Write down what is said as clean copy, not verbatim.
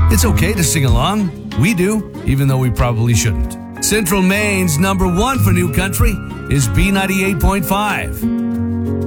It's okay to sing along. We do, even though we probably shouldn't. Central Maine's number one for new country is B98.5.